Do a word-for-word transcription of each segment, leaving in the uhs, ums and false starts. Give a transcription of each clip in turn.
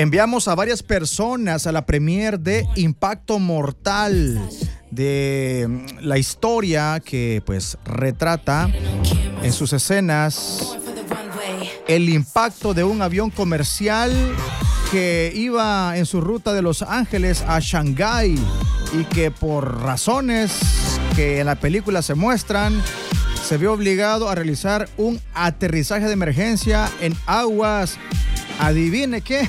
Enviamos a varias personas a la premiere de Impacto Mortal, de la historia que pues retrata en sus escenas el impacto de un avión comercial que iba en su ruta de Los Ángeles a Shanghái y que por razones que en la película se muestran, se vio obligado a realizar un aterrizaje de emergencia en aguas, adivine qué,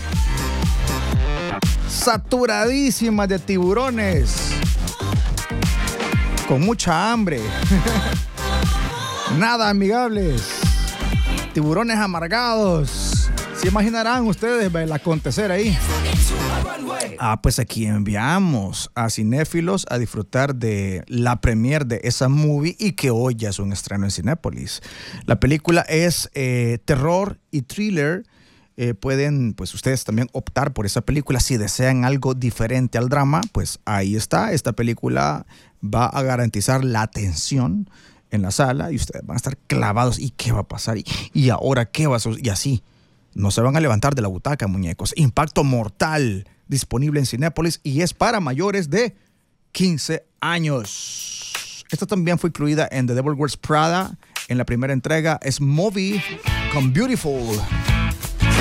saturadísimas de tiburones, con mucha hambre, nada amigables, tiburones amargados. ¿Se imaginarán ustedes el acontecer ahí? Ah, pues aquí enviamos a cinéfilos a disfrutar de la premiere de esa movie y que hoy ya es un estreno en Cinépolis. La película es eh, terror y thriller. Eh, pueden, pues ustedes también optar por esa película si desean algo diferente al drama. Pues ahí está. Esta película va a garantizar la atención en la sala y ustedes van a estar clavados. ¿Y qué va a pasar? ¿Y, y ahora qué va a suceder? Y así. No se van a levantar de la butaca, muñecos. Impacto Mortal, disponible en Cinépolis y es para mayores de quince años. Esta también fue incluida en The Devil Wears Prada. En la primera entrega es Movie con Beautiful.